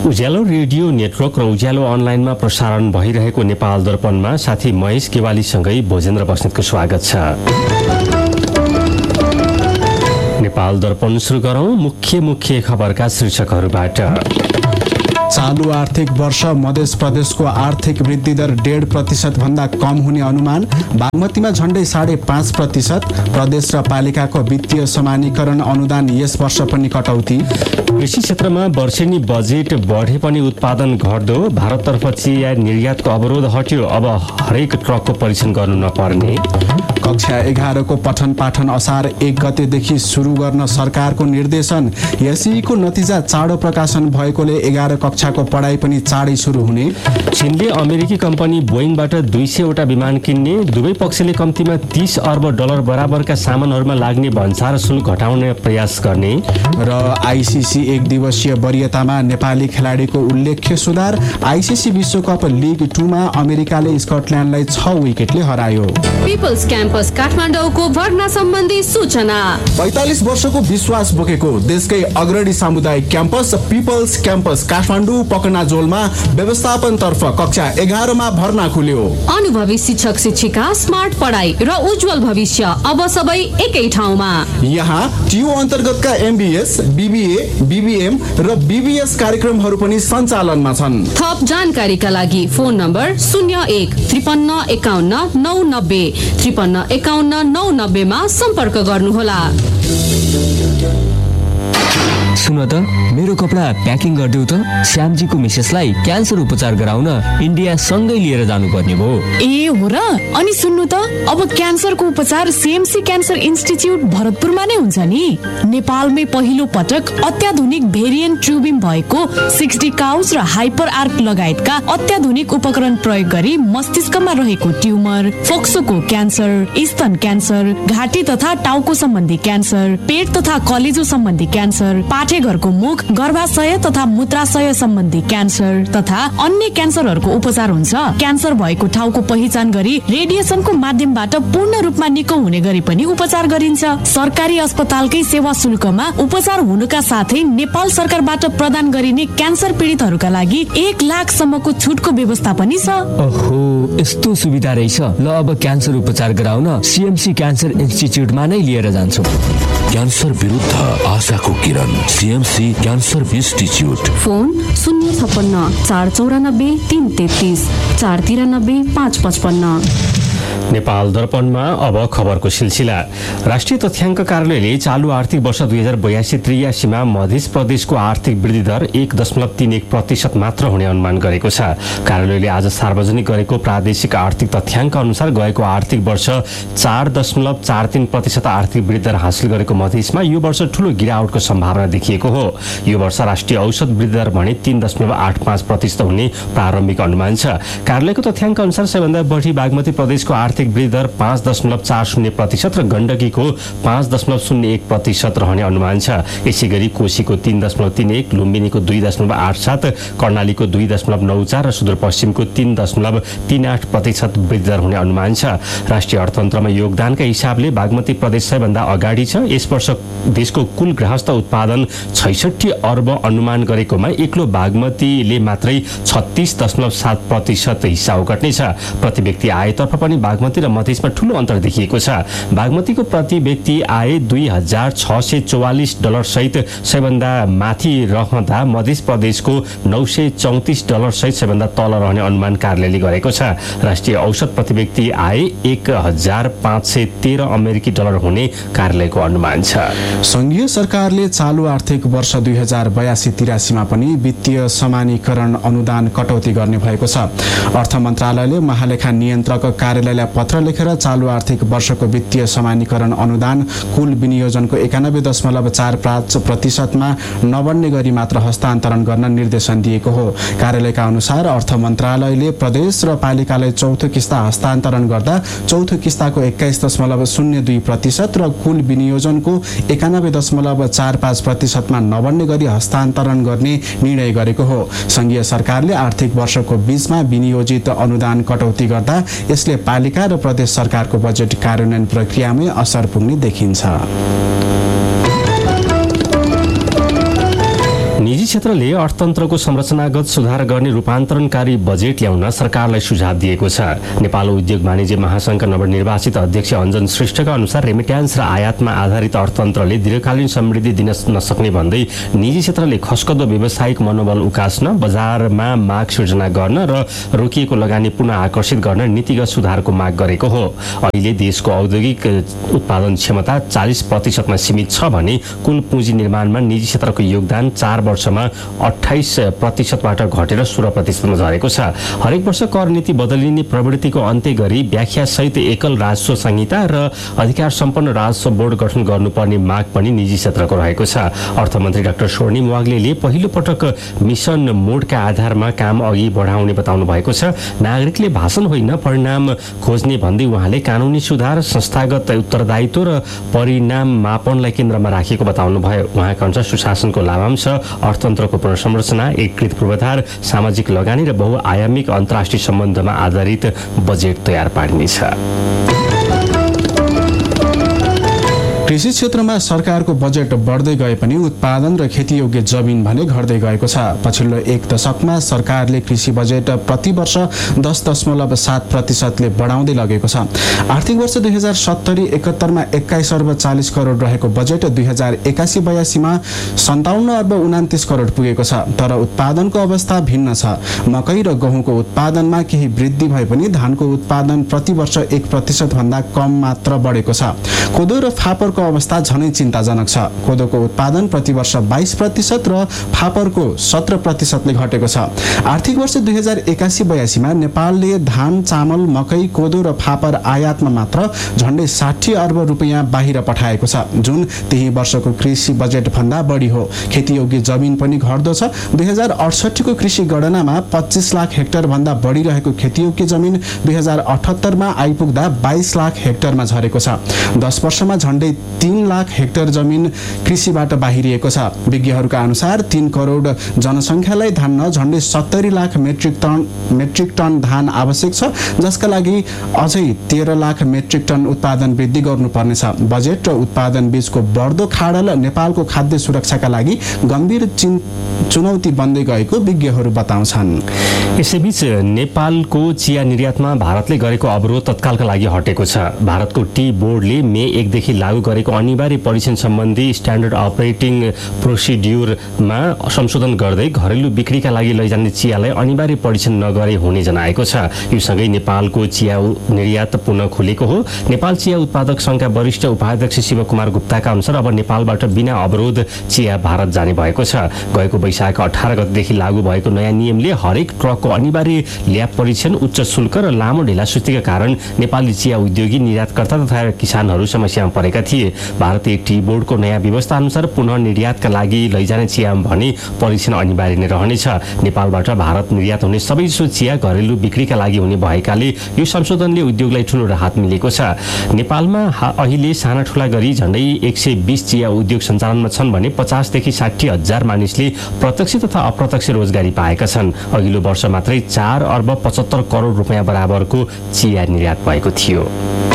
उज्यालो radio network र उज्यालो अनलाइनमा प्रसारण भइरहेको नेपाल दर्पणमा साथी महेश केवालीसँगै भोजेन्द्र बस्नेतको स्वागत छ। नेपाल दर्पण सुरु गरौं मुख्य खबरका शीर्षकहरूबाट। चालू आर्थिक वर्ष मध्य प्रदेशको आर्थिक वृद्धि दर 1.5% भन्दा कम हुने अनुमान। बागमतीमा झण्डै 5.5%। प्रदेश र पालिकाको वित्तीय समानीकरण अनुदान यस वर्ष पनि कटौती। कृषि क्षेत्रमा वर्षेनी बजेट बढे पनि उत्पादन घट्दो। भारततर्फ चिया निर्यातको अवरोध हट्यो, अब हरेक ट्रकको परीक्षण गर्नु नपर्ने। कक्षा 11 को पठन पाठन असार 1 गतेदेखि सुरु गर्न सरकारको निर्देशन। एसईको नतिजा चाँडो प्रकाशन भएकोले 11 कक्षाको पढाइ पनि चाँडै सुरु हुने। चीनले अमेरिकी कम्पनी बोइङबाट 200 वटा विमान किन्ने। दुवै पक्षले कम्तीमा $30 अर्ब बराबरका सामानहरूमा लाग्ने भन्सार शुल्क घटाउने प्रयास गर्ने। र आईसीसी 1 दिवसीय वरियतामा नेपाली खेलाडीको उल्लेख्य सुधार। आईसीसी विश्वकप लिग 2 मा अमेरिकाले स्कटल्यान्डलाई 6 विकेटले हरायो। पिपल्स क्याम्पस काठमाडौँको भर्ना सम्बन्धी सूचना। 45 वर्षको विश्वास बोकेको देशकै अग्रणी सामुदायिक क्याम्पस पिपल्स क्याम्पस काठमाडौँ पकनाजोलमा व्यवस्थापन तर्फ कक्षा 11 मा भर्ना खुल्यो। अनुभवी शिक्षक शिक्षिका, स्मार्ट पढाइ र उज्जवल भविष्य अब सबै एकै ठाउँमा। यहाँ टियु अन्तर्गतका एमबीएस, बीबीए, बीबीएम र बीबीएस कार्यक्रमहरू पनि सञ्चालनमा छन्। थप जानकारीका लागि फोन नम्बर 01 53 51 990 53 51 990 मा सम्पर्क गर्नुहोला। सुन त, मेरो कपडा प्याकिङ गरिदेऊ त। श्यामजीको मिसेसलाई क्यान्सर उपचार गराउन इन्डिया सँगै लिएर जानुपर्ने भयो। ए हो र? अनि सुन्नु त, अब क्यान्सरको उपचार सीएमसी क्यान्सर इन्स्टिच्युट भरतपुरमा नै हुन्छ नि। नेपालमै पहिलो पटक अत्याधुनिक भेरिएन्ट ट्युबिङ भएको 60 काउस र हाइपर आर्क लगायतका अत्याधुनिक उपकरण प्रयोग गरी मस्तिष्कमा रहेको ट्युमर, फोक्सोको क्यान्सर, स्तन क्यान्सर, घाँटी तथा टाउको सम्बन्धी क्यान्सर, पेट तथा कलेजो सम्बन्धी क्यान्सर, पाठेघरको मुख, गर्भाशय तथा मूत्राशय सम्बन्धी क्यान्सर तथा अन्य क्यान्सरहरूको उपचार हुन्छ। क्यान्सर भएको ठाउँको पहिचान गरी रेडिएसनको माध्यमबाट पूर्ण रूपमा निको हुने गरी पनि उपचार गरिन्छ। सरकारी अस्पतालकै सेवा शुल्कमा उपचार हुनुका साथै नेपाल सरकारबाट प्रदान गरिने क्यान्सर पीडितहरूका लागि 1 लाख सम्मको छुटको व्यवस्था पनि छ। ओहो, यस्तो सुविधा रहेछ। ल, अब क्यान्सर उपचार गराउन सीएमसी क्यान्सर इन्स्टिच्युटमा नै लिएर जान्छु। क्यान्सर विरुद्ध आशाको किरण, CMC cancer institute. Phone 056 494 333 493 555। Nepal दर्पणमा अब खबरको सिलसिला। राष्ट्रिय तथ्याङ्क कार्यालयले चालू आर्थिक वर्ष 2082-83 मध्य प्रदेशको आर्थिक वृद्धि दर 1.31% मात्र हुने अनुमान गरेको छ। कार्यालयले आज सार्वजनिक गरेको प्रादेशिक आर्थिक तथ्याङ्क अनुसार गएको आर्थिक वर्ष 4.43% आर्थिक वृद्धि दर हासिल गरेको मधेसमा यो वर्ष ठूलो गिरावटको सम्भावना देखिएको हो। यो वर्ष राष्ट्रिय औसत वृद्धि दर भने 3.85% हुने प्रारम्भिक अनुमान छ। कार्यालयको तथ्याङ्क अनुसार सबैभन्दा बढी बागमती प्रदेशको आर्थिक वृद्धि दर 5.40% र गण्डकीको 5.01% रहने अनुमान छ। यसैगरी कोशीको 3.31, लुम्बिनीको 2.87, कर्णालीको 2.94 र सुदूरपश्चिमको 3.38% वृद्धि दर हुने अनुमान छ। राष्ट्रिय अर्थतन्त्रमा योगदानका हिसाबले बागमती प्रदेश सबैभन्दा अगाडि छ। यस वर्ष देशको कुल गृहस्थ उत्पादन 66 अर्ब अनुमान गरेकोमा एक्लो बागमतीले मात्रै 36.7% हिस्सा ओगट्नेछ। प्रति व्यक्ति आयतर्फ पनि बागमती र मधेसमा ठूलो अन्तर देखिएको छ। बागमतीको प्रति व्यक्ति आय $2,644 सहित सबैभन्दा माथि रहँदा मध्य प्रदेशको $934 सहित सबैभन्दा तल रहने अनुमान कार्यालयले गरेको छ। राष्ट्रिय औसत प्रति व्यक्ति आय $1,513 अमेरिकी हुने कार्यालयको अनुमान छ। संघीय सरकारले चालू आर्थिक वर्ष 2082-83 मा पनि वित्तीय समानीकरण अनुदान कटौती गर्ने भएको छ। अर्थ मन्त्रालयले महालेखा नियन्त्रक कार्यालयलाई पत्र लेखेर चालू आर्थिक वर्षको वित्तीय समानीकरण अनुदान कुल विनियोजनको 91.45% मा नबढ्ने गरी मात्र हस्तान्तरण गर्न निर्देशन दिएको हो। कार्यालयका अनुसार अर्थ मन्त्रालयले प्रदेश र पालिकालाई चौथो किस्ता हस्तान्तरण गर्दा चौथो किस्ताको 21.02% र कुल विनियोजनको 91.45% मा नबढ्ने गरी हस्तान्तरण गर्ने निर्णय गरेको हो। संघीय सरकारले आर्थिक वर्षको बीचमा विनियोजित अनुदान कटौती गर्दा यसले पालिका र प्रदेश सरकारको बजेट कार्यान्वयन प्रक्रियामै असर पुग्ने देखिन्छ। निजी क्षेत्रले अर्थतन्त्रको संरचनागत सुधार गर्ने रूपान्तरणकारी बजेट ल्याउन सरकारलाई सुझाव दिएको छ। नेपाल उद्योग वाणिज्य महासंघका नवनिर्वाचित अध्यक्ष अञ्जन श्रेष्ठका अनुसार रेमिट्यान्स र आयातमा आधारित अर्थतन्त्रले दीर्घकालीन समृद्धि दिन नसक्ने भन्दै निजी क्षेत्रले खस्कदो व्यावसायिक मनोबल उकास्न, बजारमा माग सिर्जना गर्न र रोकिएको लगानी पुनः आकर्षित गर्न नीतिगत सुधारको माग गरेको हो। अहिले देशको औद्योगिक उत्पादन क्षमता 40% सीमित छ भने कुल पुँजी निर्माणमा निजी क्षेत्रको योगदान 4 वर्षमा 28%बाट घटेर 16%मा झरेको छ। हरेक वर्ष कर नीति बदलिने प्रवृत्तिको अन्त्य गरी व्याख्या सहित एकल राजस्व संहिता र अधिकार सम्पन्न राजस्व बोर्ड गठन गर्नुपर्ने माग पनि निजी क्षेत्रको रहेको छ। अर्थमन्त्री डाक्टर स्वर्णिम वाग्लेले पहिलो पटक मिशन मोडका आधारमा काम अघि बढाउने बताउनु भएको छ। नागरिकले भाषण होइन परिणाम खोज्ने भन्दै उहाँले कानुनी सुधार, संस्थागत उत्तरदायित्व र परिणाम मापनलाई केन्द्रमा राखेको बताउनु भयो। उहाँका अनुसार सुशासनको लाभांश अर्थतन्त्रको पुनर्संरचना, एकीकृत पूर्वाधार, सामाजिक लगानी र बहुआयामिक अन्तर्राष्ट्रिय सम्बन्धमा आधारित बजेट तयार पारिनेछ। कृषि क्षेत्रमा सरकारको बजेट बढ्दै गए पनि उत्पादन र खेतीयोग्य जमिन भने घट्दै गएको छ। पछिल्लो एक दशकमा सरकारले कृषि बजेट प्रति वर्ष 10.7%ले बढाउँदै लगेको छ। आर्थिक वर्ष 2070-71 मा 21 अर्ब 40 करोड रहेको बजेट 2081-82 मा 57 अर्ब 29 करोड पुगेको छ। तर उत्पादनको अवस्था भिन्न छ। मकै र गहुँको उत्पादनमा केही वृद्धि भए पनि धानको उत्पादन प्रति वर्ष 1% भन्दा कम मात्र बढेको छ। कोदो र फापरको अवस्था झनै चिन्ताजनक छ। कोदोको उत्पादन प्रति वर्ष 22% र फापरको 17%ले घटेको छ। आर्थिक वर्ष 2081-82 मा नेपालले धान, चामल, मकै, कोदो र फापर आयातमा मात्र झण्डै 60 अर्ब रुपैयाँ बाहिर पठाएको छ, जुन त्यही वर्षको कृषि बजेट भन्दा बढी हो। खेतीयोग्य जमिन पनि घट्दो छ। 2068 को कृषि गणनामा 25 लाख हेक्टर भन्दा बढी रहेको खेतीयोग्य जमिन 2078 मा आइपुग्दा 22 लाख हेक्टरमा झरेको छ। 10 वर्षमा झण्डै 3 लाख हेक्टर जमिन कृषिबाट बाहिरिएको छ। विज्ञहरूका अनुसार 3 करोड जनसङ्ख्यालाई धान्न झण्डै 70 लाख मेट्रिक टन धान आवश्यक छ, जसका लागि अझै 13 लाख मेट्रिक टन उत्पादन वृद्धि गर्नुपर्नेछ। बजेट र उत्पादन बीचको बढ्दो खाडल नेपालको खाद्य सुरक्षाका लागि गम्भीर चुनौती बन्दै गएको विज्ञहरू बताउँछन्। यसैबीच नेपालको चिया निर्यातमा भारतले गरेको अवरोध तत्कालका लागि हटेको छ। भारतको टी बोर्डले मे 1 देखि लागू गरेको अनिवार्य परीक्षण सम्बन्धी स्ट्यान्डर्ड अपरेटिङ प्रोसिड्युरमा संशोधन गर्दै घरेलु बिक्रीका लागि लैजाने चियालाई अनिवार्य परीक्षण नगरे हुने जनाएको छ। यो सँगै नेपालको चिया निर्यात पुनः खुलेको हो। नेपाल चिया उत्पादक संघका वरिष्ठ उपाध्यक्ष शिवकुमार गुप्ताका अनुसार अब नेपालबाट बिना अवरोध चिया भारत जाने भएको छ। गएको वैशाख 18 गतेदेखि लागू भएको नयाँ नियमले हरेक ट्रकको अनिवार्य ल्याब परीक्षण, उच्च शुल्क र लामो ढिलासुस्तीका कारण नेपाली चिया उद्योगी, निर्यातकर्ता तथा किसानहरू समस्यामा परेका थिए। भारतीय टी बोर्डको नयाँ व्यवस्था अनुसार पुनः निर्यातका लागि लैजाने चिया भने परीक्षण अनिवार्य नै रहनेछ। नेपालबाट भारत निर्यात हुने सबैजसो चिया घरेलु बिक्रीका लागि हुने भएकाले यो संशोधनले उद्योगलाई ठूलो राहत मिलेको छ। नेपालमा अहिले साना ठूला गरी झण्डै 120 चिया उद्योग सञ्चालनमा छन् भने 50 देखि 60 हजार मानिसले प्रत्यक्ष तथा अप्रत्यक्ष रोजगारी पाएका छन्। अघिल्लो वर्ष मात्रै 4 अर्ब 75 करोड रुपैयाँ बराबरको चिया निर्यात भएको थियो।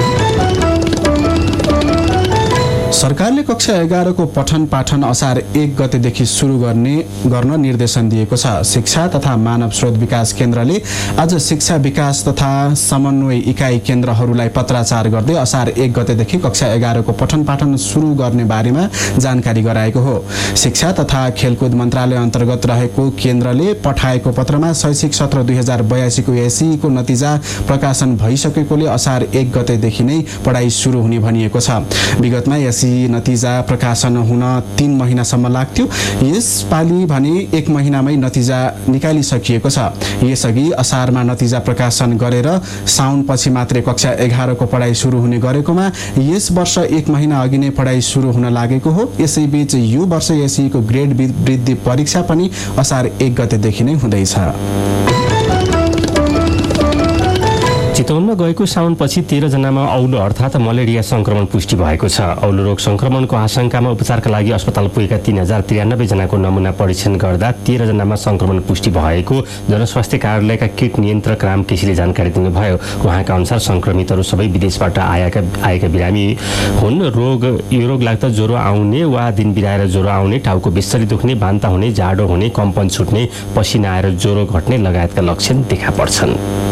सरकारले कक्षा 11 को पठन पाठन असार 1 गतेदेखि सुरु गर्न निर्देशन दिएको छ। शिक्षा तथा मानव स्रोत विकास केन्द्रले आज शिक्षा विकास तथा समन्वय इकाइ केन्द्रहरूलाई पत्राचार गर्दै असार 1 गतेदेखि कक्षा 11 को पठन पाठन सुरु गर्ने बारेमा जानकारी गराएको हो। शिक्षा तथा खेलकुद मन्त्रालय अन्तर्गत रहेको केन्द्रले पठाएको पत्रमा शैक्षिक सत्र 2082 को एसई को नतिजा प्रकाशन भइसकेकोले असार 1 गतेदेखि नै पढाइ सुरु हुने भनिएको छ। विगतमा एसई नतिजा प्रकाशन हुन 3 महिनासम्म लाग्थ्यो। यसपालि भने 1 महिनामै नतिजा निकालिसकिएको छ। यसअघि असारमा नतिजा प्रकाशन गरेर साउन पछि मात्रै कक्षा 11 को पढाइ सुरु हुने गरेकोमा यस वर्ष 1 महिना अघि नै पढाइ सुरु हुन लागेको हो। यसैबीच यो वर्ष एसई को ग्रेड वृद्धि परीक्षा पनि असार 1 गतेदेखि नै हुँदैछ। चितवनमा गएको साउनपछि 13 जनामा औलो अर्थात् मलेरिया संक्रमण पुष्टि भएको छ। औलो रोग संक्रमणको आशंकामा उपचारका लागि अस्पताल पुगेका 3093 जनाको नमुना परीक्षण गर्दा 13 जनामा संक्रमण पुष्टि भएको जनस्वास्थ्य कार्यालयका कीट नियन्त्रक राम केसीले जानकारी दिनुभयो। उहाँका अनुसार संक्रमितहरू सबै विदेशबाट आएका बिरामी हुन्। यो रोग लाग्दा ज्वरो आउने वा दिन बिराएर ज्वरो आउने, टाउको बेस्सरी दुख्ने, बान्ता हुने, जाडो हुने, कम्पन छुट्ने, पसिना आएर ज्वरो घट्ने लगायतका लक्षण देखा पर्छन्।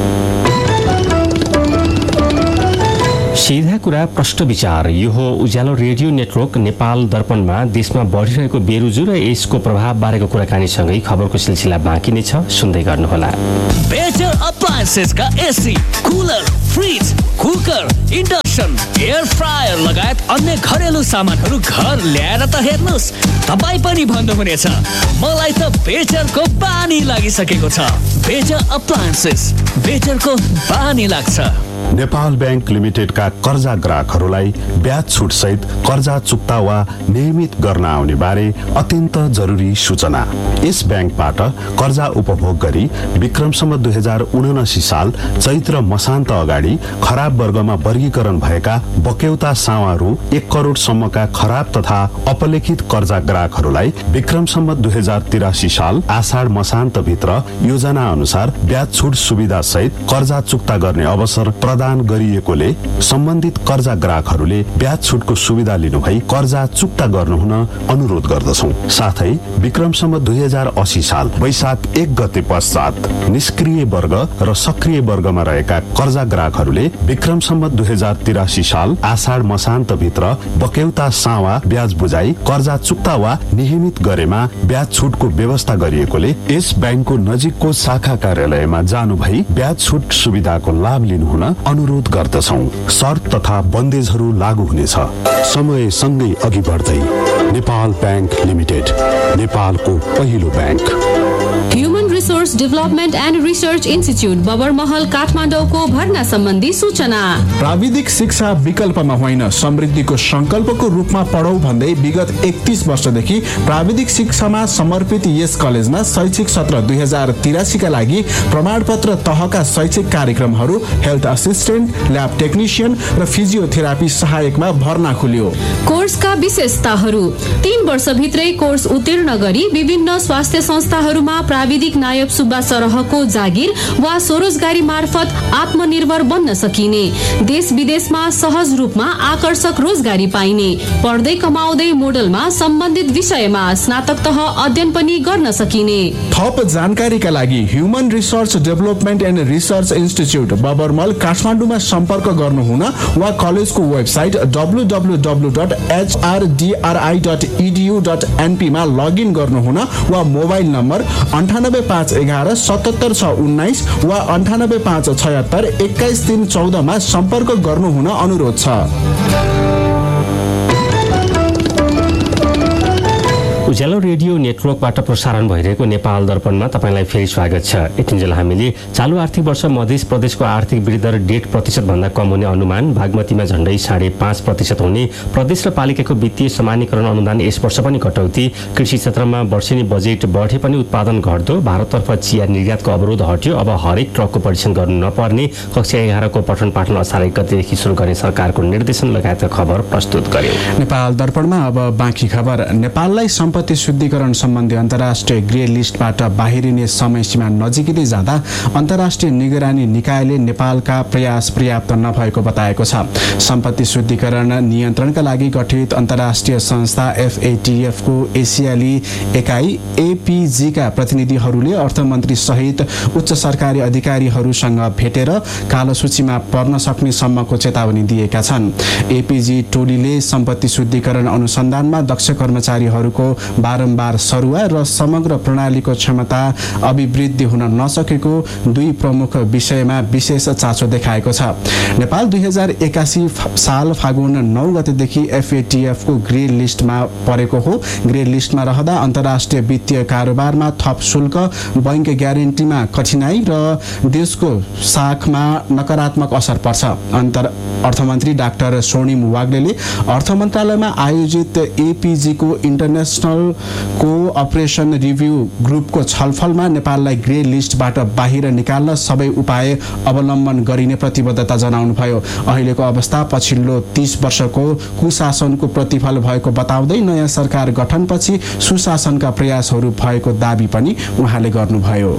सीधा कुरा प्रष्ट विचार। यो हो उज्यालो रेडियो नेटवर्क नेपाल दर्पणमा देशमा बढिरहेको बेरोजु र यसको प्रभाव बारेको कुराकानीसँगै खबरको सिलसिला बाँकी नै छ, सुन्दै गर्नुहोला। Better अप्लायन्सेसका AC, cooler, fridge, cooker, induction, air fryer लगायत अन्य घरेलु सामानहरू घर ल्याएर त हेर्नुहोस्, तपाईँ पनि भन्नुहुनेछ मलाई त बेटरको बानी लागिसकेको छ। बेटर अप्लायन्सेस, बेटरको बानी लाग्छ। नेपाल बैंक लिमिटेडका कर्जा ग्राहकहरूलाई ब्याज छुट सहित कर्जा चुक्ता वा नियमित गर्न आउने बारे अत्यन्त जरुरी सूचना। यस बैंकबाट कर्जा उपभोग गरी विक्रमसम्म 2079 साल चैत्र मसान्त अगाडि खराब वर्गमा वर्गीकरण भएका बक्यौता सावाहरू 1 करोडसम्मका खराब तथा अपलेखित कर्जा ग्राहकहरूलाई विक्रमसम्म 2083 साल आषाढ मसान्त भित्र योजना अनुसार ब्याज छुट सुविधा सहित कर्जा चुक्ता गर्ने अवसर प्रदान गरिएकोले सम्बन्धित कर्जा ग्राहकहरूले ब्याज छुटको सुविधा लिनुभई कर्जा चुक्ता गर्नुहुन अनुरोध गर्दछौं। साथै विक्रमसम्म 2080 साल वैशाख 1 गते पश्चात निष्क्रिय वर्ग र सक्रिय वर्गमा रहेका कर्जा ग्राहकहरूले विक्रमसम्म 2083 साल आषाढ मसान्त भित्र बक्यौता सावा ब्याज बुझाई कर्जा चुक्ता वा नियमित गरेमा ब्याज छुटको व्यवस्था गरिएकोले यस बैंकको नजिकको शाखा कार्यालयमा जानु भई ब्याज छुट सुविधाको लाभ लिनुहुन अनुरोध गर्दछौं। शर्त तथा बन्देजहरू लागू हुनेछ। समय सँगै अघि बढ्दै नेपाल बैंक लिमिटेड, नेपालको पहिलो bank. Human resource development and research institute Babarmahal काठमाडौँको भर्ना सम्बन्धी सूचना। प्राविधिक शिक्षा विकल्पमा होइन, समृद्धिको संकल्पको रूपमा पढौं भन्दै विगत 31 वर्षदेखि प्राविधिक शिक्षामा समर्पित यस कलेजमा शैक्षिक सत्र 2083 का लागि प्रमाणपत्र तहका शैक्षिक कार्यक्रमहरू हेल्थ असिस्टेन्ट, ल्याब टेक्निशियन र फिजियोथेरापी सहायकमा भर्ना खुल्यो। कोर्सका विशेषताहरू: 3 वर्षभित्रै कोर्स उत्तीर्ण गरी विभिन्न स्वास्थ्य संस्थाहरूमा प्राविधिक नायब सुब्बा सरहको जागिर वा स्वरोजगारी मार्फत आत्मनिर्भर बन्न सकिने, देश विदेशमा सहज रूपमा आकर्षक रोजगारी पाइने, पढ्दै कमाउँदै मोडलमा सम्बन्धित विषयमा स्नातक तह अध्ययन पनि गर्न सकिने। थप जानकारीका लागि human resource development and research institute बबरमल काठमाडौँमा सम्पर्क गर्नुहुन वा कलेजको वेबसाइट www.hrdri.edu.np मा लगइन गर्नुहुन वा मोबाइल नम्बर 9851 77619 वा 9856 21314 मा सम्पर्क गर्नुहुन अनुरोध छ। उज्यालो रेडियो नेटवर्कबाट प्रसारण भइरहेको नेपाल दर्पणमा तपाईँलाई फेरि स्वागत छ। यतिन्जेल हामीले चालु आर्थिक वर्ष मध्य प्रदेशको आर्थिक वृद्धि दर 1.5% भन्दा कम हुने अनुमान, बागमतीमा झण्डै 5.5% हुने, प्रदेश र पालिकाको वित्तीय समानीकरण अनुदान यस वर्ष पनि कटौती, कृषि क्षेत्रमा वर्षेनी बजेट बढे पनि उत्पादन घट्दो, भारततर्फ चिया निर्यातको अवरोध हट्यो, अब हरेक ट्रकको परीक्षण गर्नु नपर्ने, कक्षा 11 को पठन पाठन असार 1 गतेदेखि सुरु गर्ने सरकारको निर्देशन लगायतका खबर प्रस्तुत गर्यो। नेपाल दर्पणमा अब बाँकी खबर। नेपाललाई सम्पत्ति शुद्धिकरण सम्बन्धी अन्तर्राष्ट्रिय ग्रे लिस्टबाट बाहिरिने समय सीमा नजिकै जाँदा अन्तर्राष्ट्रिय निगरानी निकायले नेपालका प्रयास पर्याप्त नभएको बताएको छ। सम्पत्ति शुद्धिकरण नियन्त्रणका लागि गठित अन्तर्राष्ट्रिय संस्था FATF को एसियाली एकाइ APG का प्रतिनिधिहरूले अर्थमन्त्री सहित उच्च सरकारी अधिकारीहरूसँग भेटेर कालो सूचीमा पर्न सक्ने सम्मको चेतावनी दिएका छन्। APG टोलीले सम्पत्ति शुद्धिकरण अनुसन्धानमा दक्ष कर्मचारीहरूको बारम्बार सरुवा र समग्र प्रणालीको क्षमता अभिवृद्धि हुन नसकेको 2 प्रमुख विषयमा विशेष चासो देखाएको छ। नेपाल 2081 साल फागुन 9 गतेदेखि FATF को ग्रे लिस्टमा परेको हो। ग्रे लिस्टमा रहँदा अन्तर्राष्ट्रिय वित्तीय कारोबारमा थप शुल्क, बैंक ग्यारेन्टीमा कठिनाई र देशको साखमा नकारात्मक असर पर्छ। अर्थमन्त्री डाक्टर स्वर्णिम वाग्लेले अर्थ मन्त्रालयमा आयोजित APG को इन्टरनेशनल नेपालको अपरेसन रिभ्यू ग्रुपको छलफलमा नेपाललाई ग्रे लिस्टबाट बाहिर निकाल्न सबै उपाय अवलम्बन गरिने प्रतिबद्धता जनाउनुभयो। अहिलेको अवस्था पछिल्लो 30 वर्षको कुशासनको प्रतिफल भएको बताउँदै नयाँ सरकार गठनपछि सुशासनका प्रयासहरू भएको दाबी पनि उहाँले गर्नुभयो।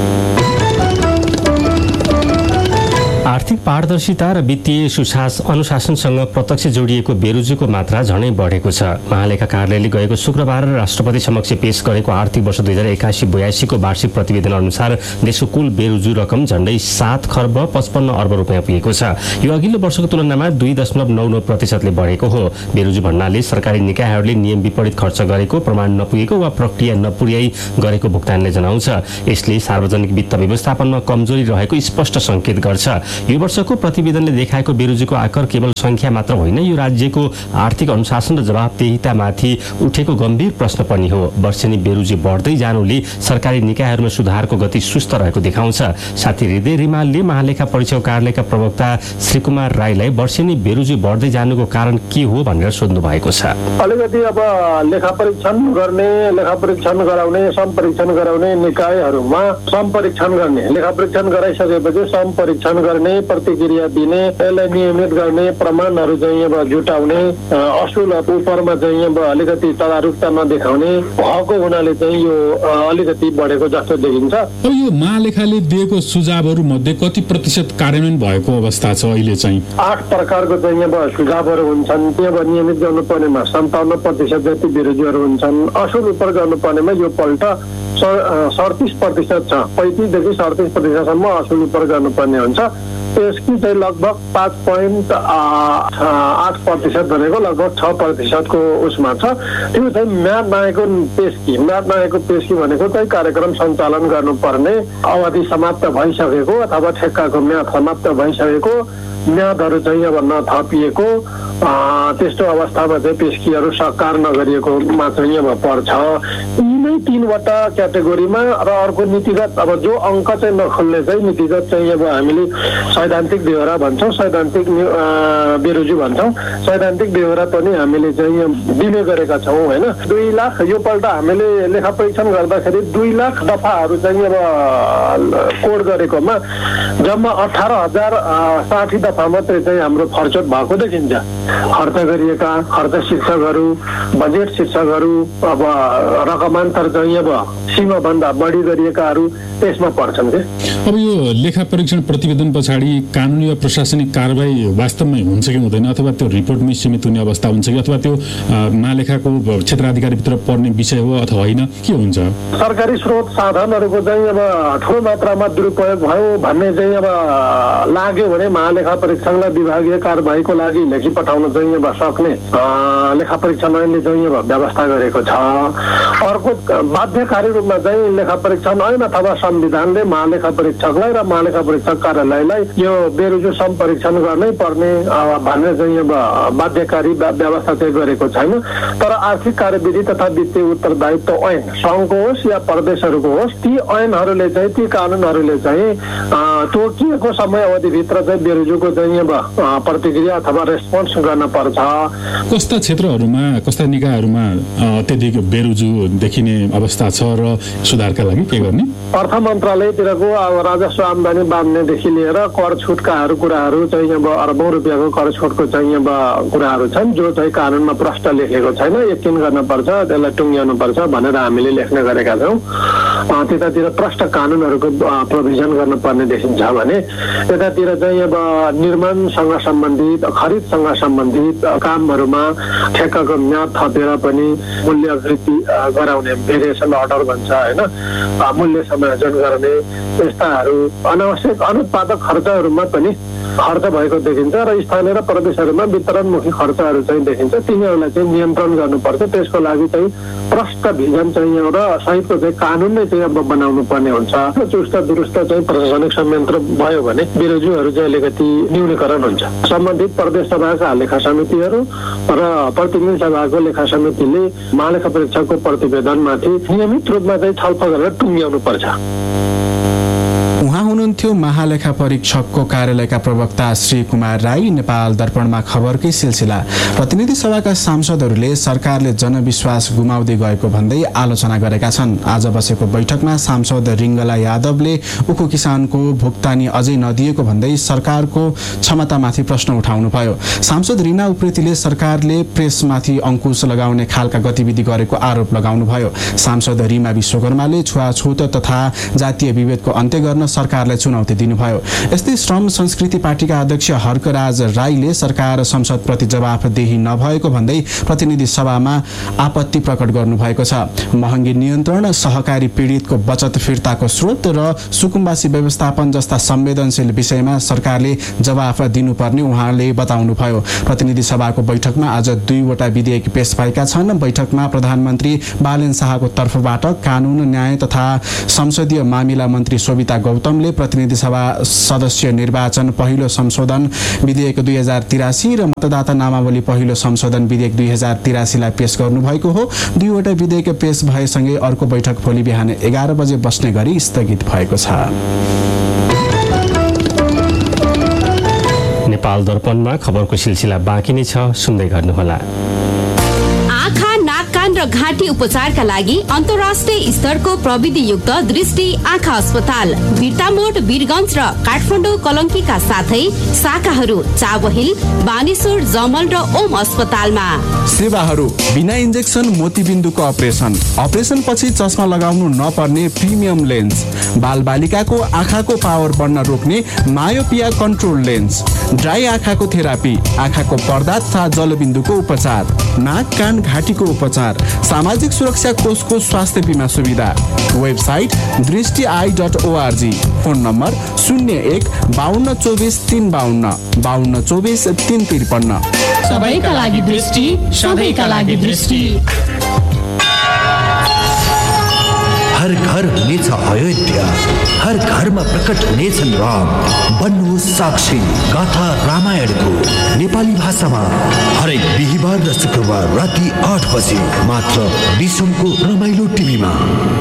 आर्थिक पारदर्शिता र वित्तीय अनुशासनसँग प्रत्यक्ष जोडिएको बेरोजगारीको मात्रा झनै बढेको छ। महालेखा कार्यालयले गएको शुक्रबार राष्ट्रपति समक्ष पेश गरेको आर्थिक वर्ष 2081-82 को वार्षिक प्रतिवेदन अनुसार देशको कुल बेरोजगारी रकम झण्डै 7 खर्ब 55 अर्ब रुपियाँ पुगेको छ। यो अघिल्लो वर्षको तुलनामा 2.99% बढेको हो। बेरोजगारी भन्नाले सरकारी निकायहरूले नियम विपरीत खर्च गरेको, प्रमाण नपुगेको वा प्रक्रिया नपुर्याई गरेको भुक्तानले जनाउँछ। यसले सार्वजनिक वित्त व्यवस्थापनमा कमजोरी रहेको स्पष्ट संकेत गर्छ। यो वर्षको प्रतिवेदनले देखाएको बेरोजगारीको आकर केवल संख्या मात्र होइन, यो राज्यको आर्थिक अनुशासन र जवाफदेहितामाथि उठेको गम्भीर प्रश्न पनि हो। वर्षेनी बेरोजगारी बढ्दै जानुले सरकारी निकायहरूमा सुधारको गति सुस्त रहेको देखाउँछ। साथी हृदय रिमालले महालेखा परीक्षक कार्यालयका प्रवक्ता श्रीकुमार राईलाई वर्षेनी बेरोजगारी बढ्दै जानुको कारण के हो भनेर सोध्नु भएको छ। अलिकति अब लेखा परीक्षण गर्ने, लेखा परीक्षण गराउने, सम्परीक्षण गराउने निकायहरूमा सम्परीक्षण गर्ने, लेखा परीक्षण गराइसकेपछि सम्परीक्षण गर्ने, प्रतिक्रिया दिने, यसलाई नियमित गर्ने, प्रमाणहरू चाहिँ अब जुटाउने, असुल उपरमा चाहिँ अब अलिकति तदारुकता नदेखाउने भएको हुनाले चाहिँ यो अलिकति बढेको जस्तो देखिन्छ। अब यो महालेखाले दिएको सुझावहरू मध्ये कति प्रतिशत कार्यान्वयन भएको अवस्था छ अहिले चाहिँ? 8 प्रकारको चाहिँ अब सुझावहरू हुन्छन्। त्यो अब नियमित गर्नुपर्नेमा 57% जति बेरोजगार हुन्छन्। असुल उपर गर्नुपर्नेमा यो पल्ट 37% छ। 35 देखि 37% असुल उपर गर्नुपर्ने हुन्छ। त्यसकी चाहिँ लगभग 5.8% भनेको लगभग 6% को उसमा छ। त्यो चाहिँ म्याद नआएको पेशकी भनेको चाहिँ कार्यक्रम सञ्चालन गर्नुपर्ने अवधि समाप्त भइसकेको अथवा ठेक्काको म्याद समाप्त भइसकेको, म्यादहरू चाहिँ अब नथपिएको त्यस्तो अवस्थामा चाहिँ पेशकीहरू साकार नगरिएकोमा चाहिँ अब पर्छ। यिनै 3वटा क्याटेगोरीमा र अर्को नीतिगत अब जो अङ्क चाहिँ नखोल्ने चाहिँ नीतिगत चाहिँ अब हामीले सैद्धान्तिक बेहोरा भन्छौँ, सैद्धान्तिक बेरोजगारी भन्छौँ। सैद्धान्तिक बेहोरा पनि हामीले चाहिँ दिने गरेका छौँ होइन। 2 लाख यो पल्ट हामीले लेखा परीक्षण गर्दाखेरि 2 लाख दफाहरू चाहिँ अब कोड गरेकोमा जम्मा 18,060 दफा मात्रै चाहिँ हाम्रो खर्च भएको देखिन्छ। खर्च गरिएका खर्च शीर्षकहरू, बजेट शीर्षकहरू अब रकमान्तर चाहिँ अब सीमाभन्दा बढी गरिएकाहरू त्यसमा पर्छन् के। अब यो लेखा परीक्षण प्रतिवेदन पछाडि कानुनी वा प्रशासनिक कारबाही वास्तवमै हुन्छ कि हुँदैन, अथवा त्यो रिपोर्टमै सीमित हुने अवस्था हुन्छ कि, अथवा त्यो महालेखाको क्षेत्राधिकारभित्र पर्ने विषय हो अथवा होइन, के हुन्छ? सरकारी स्रोत साधनहरूको चाहिँ अब ठुलो मात्रामा दुरुपयोग भयो भन्ने चाहिँ अब लाग्यो भने महालेखा परीक्षणलाई विभागीय कारबाहीको लागि लेखी पठाउन चाहिँ अब सक्ने लेखा परीक्षण ऐनले चाहिँ अब व्यवस्था गरेको छ। अर्को बाध्यकारी रूपमा चाहिँ लेखा परीक्षण ऐन अथवा संविधानले महालेखा परीक्षकलाई र महालेखा परीक्षक कार्यालयलाई यो बेरोजगारी सम्परीक्षण गर्नै पर्ने भन्ने चाहिँ अब बाध्यकारी व्यवस्था चाहिँ गरेको छैन। तर आर्थिक कार्यविधि तथा वित्तीय उत्तरदायित्व ऐन सङ्घको होस् या प्रदेशहरूको होस्, ती ऐनहरूले चाहिँ, ती कानुनहरूले चाहिँ तोकिएको समय अवधिभित्र चाहिँ बेरोजगारीको चाहिँ अब प्रतिक्रिया अथवा रेस्पोन्स गर्न पर्छ। कस्ता क्षेत्रहरूमा, कस्ता निकायहरूमा अत्यधिक बेरोजगारी देखिने अवस्था छ र सुधारका लागि के गर्ने? अर्थ मन्त्रालयतिरको अब राजस्व आम्दानी बाँध्नेदेखि लिएर कर छुटकाहरू कुराहरू चाहिँ अब अरबौं रुपियाँको कर छुटको चाहिँ अब कुराहरू छन् जो चाहिँ कानुनमा प्रष्ट लेखेको छैन। यकिन गर्नुपर्छ, त्यसलाई टुङ्ग्याउनु पर्छ भनेर हामीले लेख्ने गरेका छौँ। त्यतातिर प्रष्ट कानुनहरूको प्रोभिजन गर्नुपर्ने देखिन्छ भने यतातिर चाहिँ अब निर्माणसँग सम्बन्धित, खरिदसँग सम्बन्धित कामहरूमा ठेक्काको म्याद थपेर पनि मूल्य वृद्धि गराउने, भेरिएसन अर्डर भन्छ होइन, मूल्य समायोजन गर्ने, यस्ताहरू अनावश्यक अनुत्पादक खर्चहरूमा पनि खर्च भएको देखिन्छ र स्थानीय र प्रदेशहरूमा वितरणमुखी खर्चहरू चाहिँ देखिन्छ। तिनीहरूलाई चाहिँ नियन्त्रण गर्नुपर्छ। त्यसको लागि चाहिँ प्रष्ट भिजन चाहिँ एउटा सहितको चाहिँ कानुन नै चाहिँ अब बनाउनु पर्ने हुन्छ। चुस्त दुरुस्त चाहिँ प्रशासनिक संयन्त्र भयो भने बेरोजगारीहरू चाहिँ अलिकति न्यूनीकरण हुन्छ। सम्बन्धित प्रदेश सभाका लेखा समितिहरू र प्रतिनिधि सभाको लेखा समितिले महालेखा परीक्षकको प्रतिवेदनमाथि नियमित रूपमा चाहिँ छलफल गरेर टुङ्ग्याउनु पर्छ। उहाँ हुनुहुन्थ्यो हुनुहुन्थ्यो महालेखा परीक्षकको कार्यालयका प्रवक्ता श्री कुमार राई। नेपाल दर्पणमा खबरकै सिलसिला। प्रतिनिधि सभाका सांसदहरूले सरकारले जनविश्वास गुमाउँदै गएको भन्दै आलोचना गरेका छन्। आज बसेको बैठकमा सांसद रिङ्गला यादवले उखु किसानको भुक्तानी अझै नदिएको भन्दै सरकारको क्षमतामाथि प्रश्न उठाउनुभयो। सांसद रिना उप्रेतीले सरकारले प्रेसमाथि अंकुश लगाउने खालका गतिविधि गरेको आरोप लगाउनुभयो। सांसद रिमा विश्वकर्माले छुवाछुत तथा जातीय विभेदको अन्त्य गर्न सरकारलाई चुनौती दिनुभयो। यस्तै श्रम संस्कृति पार्टीका अध्यक्ष हर्कराज राईले सरकार संसदप्रति जवाफदेही नभएको भन्दै प्रतिनिधि सभामा आपत्ति प्रकट गर्नुभएको छ। महँगी नियन्त्रण, सहकारी पीडितको बचत फिर्ताको स्रोत र सुकुम्बासी व्यवस्थापन जस्ता संवेदनशील विषयमा सरकारले जवाफ दिनुपर्ने उहाँले बताउनुभयो। प्रतिनिधि सभाको बैठकमा आज 2वटा विधेयक पेश भएका छन्। बैठकमा प्रधानमन्त्री बालेन शाहको तर्फबाट कानून, न्याय तथा संसदीय मामिला मन्त्री शोभिता गौतमले प्रतिनिधि सभा सदस्य निर्वाचन पहिलो संशोधन विधेयक 2083 र मतदाता नामावली पहिलो संशोधन विधेयक 2083 लाई पेश गर्नुभएको हो। 2वटा विधेयक पेश भएसँगै अर्को बैठक भोलि बिहान 11 बजे बस्ने गरी स्थगित भएको छ। नेपाल दर्पणमा खबरको सिलसिला बाँकी नै छ, सुन्दै गर्नुहोला। आँखा, नाक, कान र घाँटी उपचारका लागि अन्तर्राष्ट्रिय स्तरको प्रविधियुक्त दृष्टि आँखा अस्पताल बिर्तामोड, वीरगञ्ज र काठमाडौँ कलङ्कीका साथै शाखाहरू चाबहिल, बानेश्वर, जमल र ओम अस्पतालमा। सेवाहरू बिना इन्जेक्सन मोतीबिन्दुको अपरेसन पछि चस्मा लगाउनु नपर्ने प्रिमियम लेन्स, बालबालिकाको आँखाको पावर बढ्न रोक्ने मायोपिया कन्ट्रोल लेन्स, ड्राई आँखाको थेरापी, आँखाको पर्दा तथा जलबिन्दुको उपचार, नाक, कान, घाँटीको उपचार, सामाजिक सुरक्षा कोषको स्वास्थ्य बीमा सुविधा। वेबसाइट दृष्टि.org। Phone number 01 52 24 352 52 24 353। सबैका लागि दृष्टि, सबैका लागि दृष्टि। हर घर हुनेछ अयोध्या, हर घरमा प्रकट हुनेछन् राम। बन्नुहोस् साक्षी गाथा रामायणको नेपाली भाषामा हरेक बिहिबार र शुक्रबार राति 8 बजे मात्र विश्वको रमाइलो टिभीमा।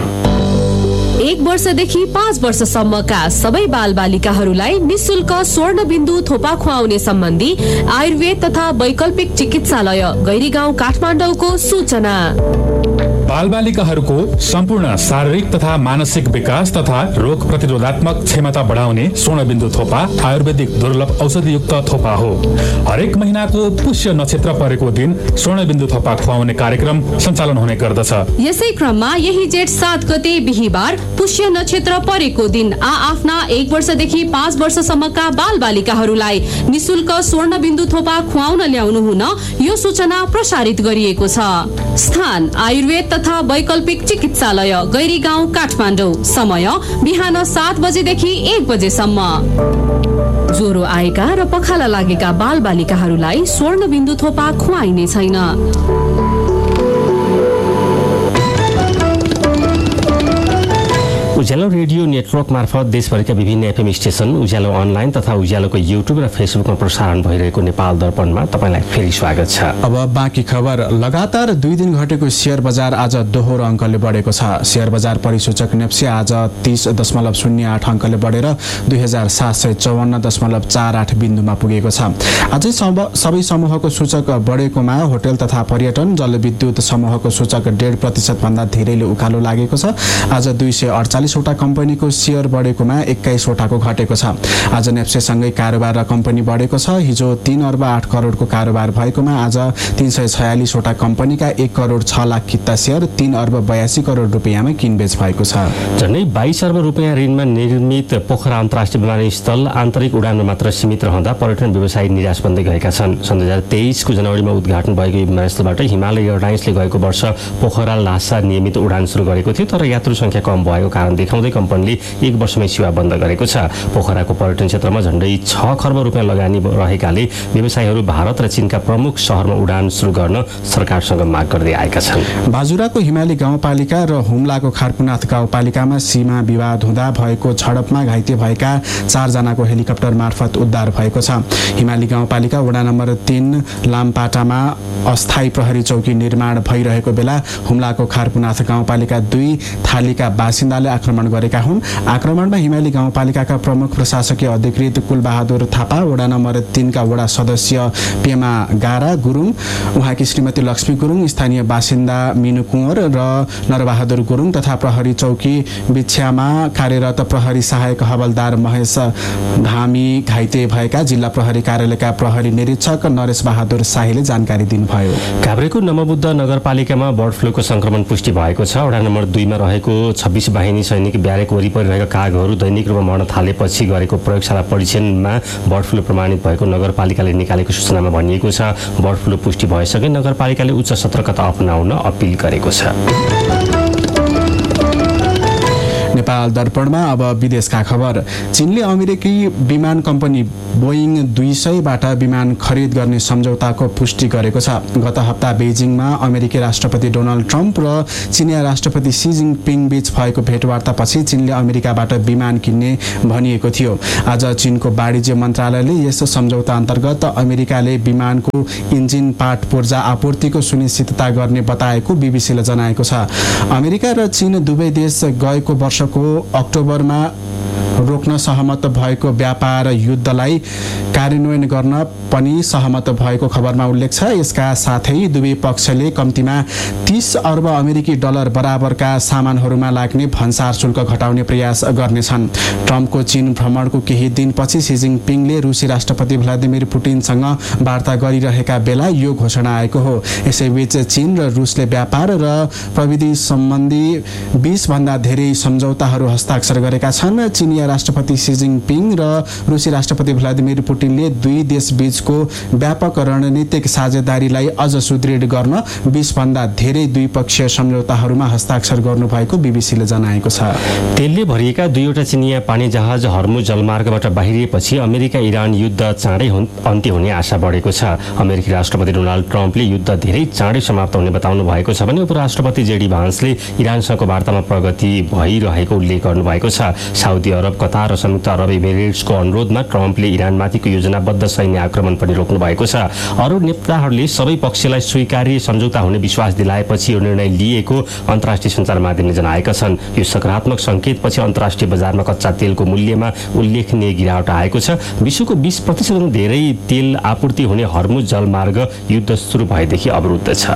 1 वर्षदेखि 5 वर्षसम्मका सबै बालबालिकाहरूलाई निशुल्क स्वर्णबिन्दु थोपा खुवाउने सम्बन्धी आयुर्वेद तथा वैकल्पिक चिकित्सालय गैरीगाउँ काठमाडौँको सूचना। बालबालिकाहरूको सम्पूर्ण शारीरिक तथा मानसिक विकास तथा रोग प्रतिरोधात्मक क्षमता बढाउने स्वर्णबिन्दु थोपा आयुर्वेदिक दुर्लभ औषधियुक्त थोपा हो। हरेक महिनाको पुष्य नक्षत्र परेको दिन स्वर्णबिन्दु थोपा खुवाउने कार्यक्रम सञ्चालन हुने गर्दछ। यसै क्रममा यही जेठ 7 गते बिहिबार पुष्य नक्षत्र परेको दिन आफ्ना 1 वर्षदेखि 5 वर्षसम्मका बालबालिकाहरूलाई निशुल्क स्वर्णबिन्दु थोपा खुवाउन ल्याउनु हुन यो सूचना प्रसारित गरिएको छ। स्थान आयुर्वेद तथा वैकल्पिक चिकित्सालय गैरीगाउँ काठमाडौँ। समय बिहान 7 बजेदेखि 1 बजेसम्म। ज्वरो आएका र पखाला लागेका बालबालिकाहरूलाई स्वर्णबिन्दु थोपा खुवाइने छैन। उज्यालो रेडियो नेटवर्क मार्फत देशभरिका विभिन्न एफएम स्टेशन, उज्यालो अनलाइन तथा उज्यालोको युट्युब र फेसबुकमा प्रसारण भइरहेको नेपाल दर्पणमा तपाईँलाई फेरि स्वागत छ। अब बाँकी खबर। लगातार 2 दिन घटेको शेयर बजार आज दोहोरो अङ्कले बढेको छ। शेयर बजार परिसूचक नेप्से आज 30.08 अङ्कले बढेर 2754.48 बिन्दुमा पुगेको छ। अझै सबै समूहको सूचक बढेकोमा होटल तथा पर्यटन, जलविद्युत समूहको सूचक 1.5% भन्दा धेरैले उकालो लागेको छ। आज 248 वटा कम्पनीको शेयर बढेकोमा 21 वटाको घटेको छ। आज नेप्सेसँगै कारोबार र कम्पनी बढेको छ। हिजो 3 अर्ब 8 करोडको कारोबार भएकोमा आज 346 वटा कम्पनीका 1 करोड 6 लाख किता शेयर 3 अर्ब 82 करोड रुपियाँमा किनबेच भएको छ। झन्डै 22 अर्ब रुपियाँ ऋणमा निर्मित पोखरा अन्तर्राष्ट्रिय विमानस्थल आन्तरिक उडानमा मात्र सीमित रहँदा पर्यटन व्यवसायी निराश बन्दै गएका छन्। सन् 2023 को जनवरीमा उद्घाटन भएको विमानस्थलबाट हिमालय एयरलाइन्सले गएको वर्ष पोखरा लासा नियमित उडान सुरु गरेको थियो, तर यात्रु संख्या कम भएको कारण देखाउँदै कम्पनीले 1 वर्षमै सेवा बन्द गरेको छ। पोखराको पर्यटन क्षेत्रमा झन्डै 6 खर्ब रुपियाँ लगानी रहेकाले व्यवसायीहरू भारत र चीनका प्रमुख शहरमा उडान सुरु गर्न सरकारसँग माग गर्दै आएका छन्। बाजुराको हिमाली गाउँपालिका र हुम्लाको खारकुनाथ गाउँपालिकामा सीमा विवाद हुँदा भएको झडपमा घाइते भएका 4 जनाको हेलिकप्टर मार्फत उद्धार भएको छ। हिमाली गाउँपालिका वडा नम्बर 3 लामपाटामा अस्थायी प्रहरी चौकी निर्माण भइरहेको बेला हुम्लाको खारकुनाथ गाउँपालिका 2 थालीका बासिन्दाले आफ्नो आक्रमण गरेका हुन्। आक्रमणमा हिमाली गाउँपालिकाका प्रमुख प्रशासकीय अधिकृत कुलबहादुर थापा, वडा नम्बर 3 का वडा सदस्य पेमा गारा गुरुङ, उहाँकी श्रीमती लक्ष्मी गुरुङ, स्थानीय बासिन्दा मिनु कुँवर र नरबहादुर गुरुङ तथा प्रहरी चौकी बिछ्यामा कार्यरत प्रहरी सहायक हवलदार महेश धामी घाइते भएका जिल्ला प्रहरी कार्यालयका प्रहरी निरीक्षक नरेश बहादुर शाहीले जानकारी दिनुभयो। काभ्रेको नमबुद्ध नगरपालिकामा बर्ड फ्लूको संक्रमण पुष्टि भएको छ। वडा नम्बर 2 मा रहेको 26 बाहिनी सैनिक ब्यारेक वरिपरि रहेका कागहरू दैनिक रूपमा मर्न थालेपछि गरेको प्रयोगशाला परीक्षणमा बर्ड फ्लू प्रमाणित भएको नगरपालिकाले निकालेको सूचनामा भनिएको छ। बर्ड फ्लू पुष्टि भएसँगै नगरपालिकाले उच्च सतर्कता अपनाउन अपील गरेको छ। नेपाल दर्पणमा अब विदेशका खबर। चीनले अमेरिकी विमान कम्पनी बोइङ 200बाट विमान खरिद गर्ने सम्झौताको पुष्टि गरेको छ। गत हप्ता बेजिङमा अमेरिकी राष्ट्रपति डोनाल्ड ट्रम्प र चिनिया राष्ट्रपति सी जिनपिङ बीच भएको भेटवार्तापछि चीनले अमेरिकाबाट विमान किन्ने भनिएको थियो। आज चीनको वाणिज्य मन्त्रालयले यस सम्झौता अन्तर्गत अमेरिकाले विमानको इन्जिन पार्ट पूर्जा आपूर्तिको सुनिश्चितता गर्ने बताएको बीबीसीले जनाएको छ। अमेरिका र चीन दुवै देश गएको वर्षको अक्टोबरमा रोक्न सहमत भएको व्यापार युद्धलाई कार्यान्वयन गर्न पनि सहमत भएको खबरमा उल्लेख छ। यसका साथै दुवै पक्षले कम्तीमा 30 अर्ब अमेरिकी डलर बराबरका सामानहरूमा लाग्ने भन्सार शुल्क घटाउने प्रयास गर्नेछन्। ट्रम्पको चीन भ्रमणको केही दिनपछि सी जिनपिङले रुसी राष्ट्रपति भ्लादिमिर पुटिनसँग वार्ता गरिरहेका बेला यो घोषणा आएको हो। यसैबीच चीन र रुसले व्यापार र प्रविधि सम्बन्धी 20 भन्दा धेरै सम्झौताहरू हस्ताक्षर गरेका छन्। चीनिया राष्ट्रपति सी जिनपिङ र रुसी राष्ट्रपति भ्लादिमिर पुटिनले दुई देश बीचको व्यापक रणनीतिक साझेदारीलाई अझ सुदृढ गर्न 20 भन्दा धेरै द्विपक्षीय सम्झौताहरूमा हस्ताक्षर गर्नुभएको बीबीसीले जनाएको छ। तेलले भरिएका दुईवटा चिनिया पानी जहाज हर्मुज जलमार्गबाट बाहिरिएपछि अमेरिका इरान युद्ध चाँडै अन्त्य हुने आशा बढेको छ। अमेरिकी राष्ट्रपति डोनाल्ड ट्रम्पले युद्ध धेरै चाँडै समाप्त हुने बताउनु भएको छ भने उपराष्ट्रपति जेडी भान्सले इरानसँगको वार्तामा प्रगति भइरहेको उल्लेख गर्नुभएको छ। साउदी अरब, कतार र संयुक्त अरब इमिरेट्सको अनुरोधमा ट्रम्पले इरानमाथिको योजनाबद्ध सैन्य आक्रमण पनि रोक्नु भएको छ। अरू नेताहरूले सबै पक्षलाई स्वीकार्य सम्झौता हुने विश्वास दिलाएपछि यो निर्णय लिएको अन्तर्राष्ट्रिय सञ्चार माध्यमले जनाएका छन्। यो सकारात्मक संकेतपछि अन्तर्राष्ट्रिय बजारमा कच्चा तेलको मूल्यमा उल्लेखनीय गिरावट आएको छ। विश्वको 20% धेरै तेल आपूर्ति हुने हर्मुज जलमार्ग युद्ध सुरु भएदेखि अवरुद्ध छ।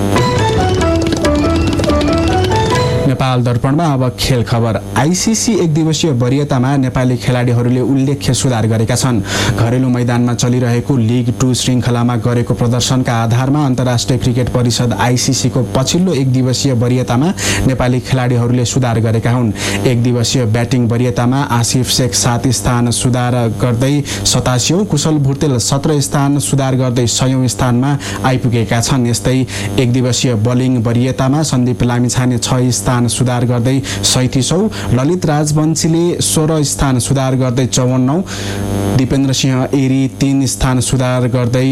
नेपाल दर्पणमा अब खेल खबर। आईसीसी एक दिवसीय वरियतामा नेपाली खेलाडीहरूले उल्लेख्य सुधार गरेका छन्। घरेलु मैदानमा चलिरहेको लीग 2 श्रृङ्खलामा गरेको प्रदर्शनका आधारमा अन्तर्राष्ट्रिय क्रिकेट परिषद आईसीसीको पछिल्लो एक दिवसीय वरियतामा नेपाली खेलाडीहरूले सुधार गरेका हुन्। एक दिवसीय ब्याटिङ वरियतामा आसिफ शेख 7 स्थान सुधार गर्दै 87औं, कुशल भुर्तेल 17 स्थान सुधार गर्दै 100औं स्थानमा आइपुगेका छन्। यस्तै एक दिवसीय बोलिङ वरियतामा सन्दीप लामिछाने 6 स्थान सुधार गर्दै 37औं, ललित राजवंशीले 16 स्थान सुधार गर्दै 54औं, दिपेन्द्र सिंह एरी 3 स्थान सुधार गर्दै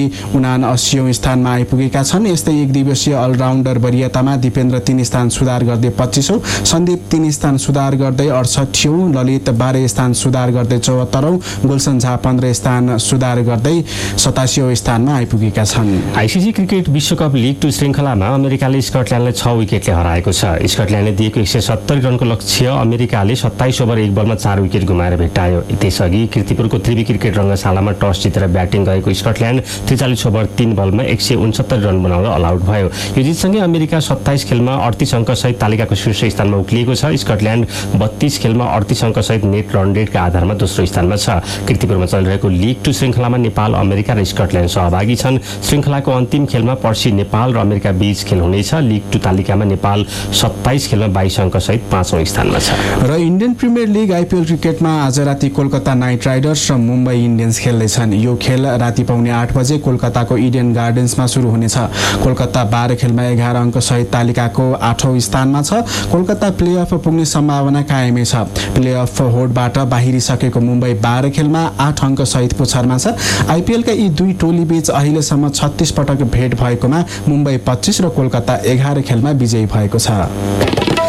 79औं स्थानमा आइपुगेका छन्। यस्तै एक दिवसीय अलराउन्डर वरियतामा दिपेन्द्र 3 स्थान सुधार गर्दै 25औं, सन्दीप 3 स्थान सुधार गर्दै 68औं, ललित 12 स्थान सुधार गर्दै 74औं, गुलसन झा 15 स्थान सुधार गर्दै 87औं स्थानमा आइपुगेका छन्। आईसीसी क्रिकेट विश्वकप लीग 2 श्रृङ्खलामा अमेरिकाले स्कटल्यान्डलाई 6 विकेटले हराएको छ। स्कटल्यान्डले दिएको 170 रनको लक्ष्य अमेरिकाले 27 ओभर 1 बलमा 4 विकेट गुमाएर भेटायो। त्यसअघि कीर्तिपुरको त्रिवी क्रिकेट रङ्गशालामा टस जितेर ब्याटिङ गरेको स्कटल्यान्ड 43 ओभर 3 बलमा 169 रन बनाउँदा अल आउट भयो। यो जितसँगै अमेरिका 27 खेलमा 38 अङ्कसहित तालिकाको शीर्ष स्थानमा उक्लिएको छ। स्कटल्यान्ड 32 खेलमा 38 अङ्कसहित नेट रन रेटका आधारमा दोस्रो स्थानमा छ। कीर्तिपुरमा चलिरहेको लीग 2 श्रृङ्खलामा नेपाल, अमेरिका र स्कटल्यान्ड सहभागी छन्। श्रृङ्खलाको अन्तिम खेलमा पर्सि नेपाल र अमेरिका बीच खेल हुनेछ। लीग 2 तालिकामा नेपाल 27 खेलमा 22 अङ्कसहित 5औं स्थानमा छ। र इन्डियन प्रिमियर लिग आईपीएल क्रिकेटमा आज राति कोलकाता नाइट राइडर्स र मुम्बई इन्डियन्स खेल्दैछन्। यो खेल राति पाउने 8 बजे कोलकाताको इडेन गार्डन्समा सुरु हुनेछ। कोलकाता 12 खेलमा 11 अङ्कसहित तालिकाको 8औं स्थानमा छ। कोलकाता प्लेअफ पुग्ने सम्भावना कायमै छ। प्लेअफ होडबाट बाहिरिसकेको मुम्बई 12 खेलमा 8 अङ्कसहित पुछारमा छ। आईपीएलका यी दुई टोली बीच अहिलेसम्म 36 पटक भेट भएकोमा मुम्बई 25 र कोलकाता 11 खेलमा विजयी भएको छ।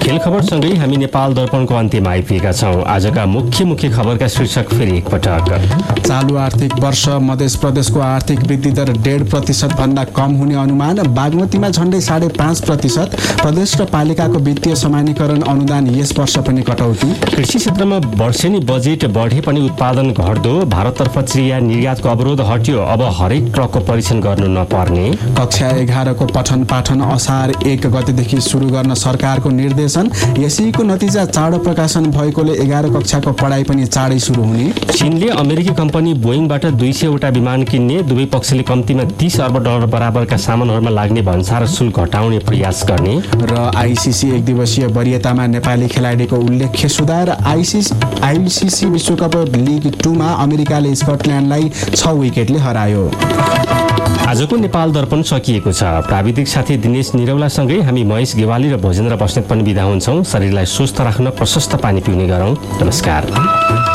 खेल खबरसँगै हामी नेपाल दर्पणको अन्त्यमा आइपुगेका छौँ। आजका मुख्य खबरका शीर्षक फेरि एकपटक। चालु आर्थिक वर्ष मध्य प्रदेशको आर्थिक वृद्धि दर 1.5% भन्दा कम हुने अनुमान। बागमतीमा झण्डै 5.5%। प्रदेश र पालिकाको वित्तीय समानीकरण अनुदान यस वर्ष पनि कटौती। कृषि क्षेत्रमा वर्षेनी बजेट बढे पनि उत्पादन घट्दो। भारततर्फ चिया निर्यातको अवरोध हट्यो, अब हरेक ट्रकको परीक्षण गर्नु नपर्ने। कक्षा 11 को पठन पाठन असार 1 गतेदेखि सुरु गर्न सरकारको निर्देशन। यसैको नतिजा चाँडो प्रकाशन भएकोले 11 कक्षाको पढाइ पनि चाँडै सुरु हुने। चीनले अमेरिकी कम्पनी बोइङबाट 200 वटा विमान किन्ने। दुवै पक्षले कम्तीमा $30 अर्ब बराबरका सामानहरूमा लाग्ने भन्सार शुल्क घटाउने प्रयास गर्ने। र आईसीसी एक दिवसीय वरियतामा नेपाली खेलाडीको उल्लेख्य सुधार। आईसीसी विश्वकप लिग 2 मा अमेरिकाले स्कटल्यान्डलाई 6 विकेटले हरायो। आजको नेपाल दर्पण सकिएको छ। प्राविधिक साथी दिनेश निरौलासँगै हामी महेश गेवाली र भोजेन्द्र बस्नेत पनि बिदा हुन्छौँ। शरीरलाई स्वस्थ राख्न प्रशस्त पानी पिउने गरौँ। नमस्कार।